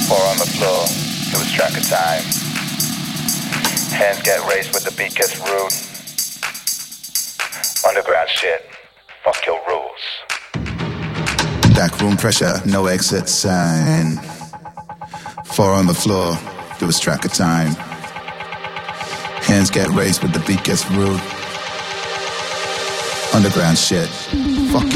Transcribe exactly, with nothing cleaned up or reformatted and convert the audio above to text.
Four on the floor, lose track of time. Hands get raised when the beat gets rude. Underground shit, fuck your rules. Backroom pressure, no exit sign. Four on the floor, lose track of time. Hands get raised when the beat gets rude. Underground shit, fuck